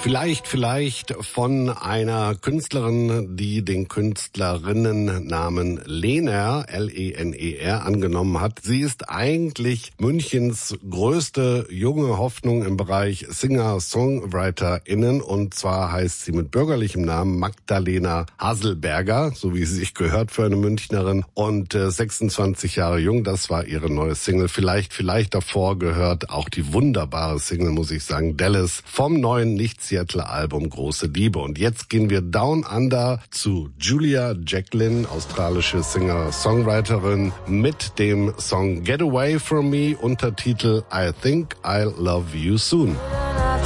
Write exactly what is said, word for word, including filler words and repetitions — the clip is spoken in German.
Vielleicht, vielleicht von einer Künstlerin, die den Künstlerinnennamen Lener, L E N E R, angenommen hat. Sie ist eigentlich Münchens größte junge Hoffnung im Bereich Singer-SongwriterInnen. Und zwar heißt sie mit bürgerlichem Namen Magdalena Haselberger, so wie sie sich gehört für eine Münchnerin. Und äh, sechsundzwanzig Jahre jung, das war ihre neue Single. Vielleicht, vielleicht davor gehört auch die wunderbare Single, muss ich sagen, Dallas vom neuen Nicht-Seattle-Album Große Liebe. Und jetzt gehen wir Down Under zu Julia Jacklin, australische Singer-Songwriterin, mit dem Song Get Away From Me, Untertitel I Think I'll Love You Soon.